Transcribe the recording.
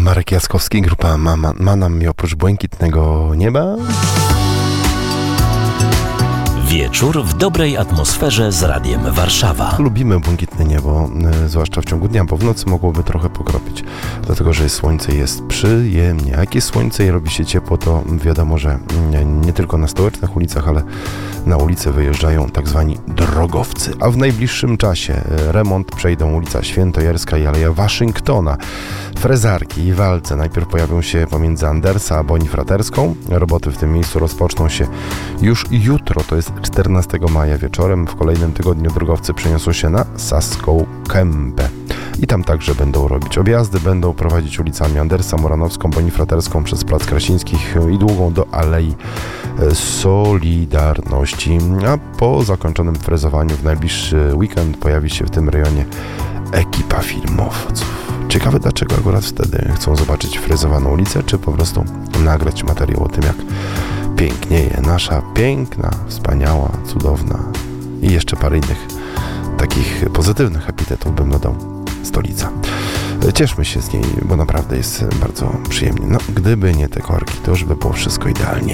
Marek Jackowski, grupa ma nam oprócz błękitnego nieba. Wieczór w dobrej atmosferze z Radiem Warszawa. Lubimy błękitne niebo, zwłaszcza w ciągu dnia, bo w nocy mogłoby trochę pokropić, dlatego że jest słońce, jest przyjemnie. A jak jest słońce i robi się ciepło, to wiadomo, że nie tylko na stołecznych ulicach, ale na ulice wyjeżdżają tak zwani drogowcy. A w najbliższym czasie remont przejdą ulica Świętojarska i Aleja Waszyngtona. Frezarki i walce najpierw pojawią się pomiędzy Andersa a Bonifraterską. Roboty w tym miejscu rozpoczną się już jutro, to jest 14 maja wieczorem. W kolejnym tygodniu drogowcy przeniosą się na Saską Kępę. I tam także będą robić objazdy, będą prowadzić ulicami Andersa, Moranowską, Bonifraterską przez Plac Krasińskich i długą do Alei Solidarności. A po zakończonym frezowaniu w najbliższy weekend pojawi się w tym rejonie ekipa filmowców. Ciekawe, dlaczego akurat wtedy chcą zobaczyć frezowaną ulicę, czy po prostu nagrać materiał o tym, jak pięknieje nasza piękna, wspaniała, cudowna i jeszcze parę innych takich pozytywnych epitetów bym dodał stolica. Cieszmy się z niej, bo naprawdę jest bardzo przyjemnie. No, gdyby nie te korki, to już by było wszystko idealnie.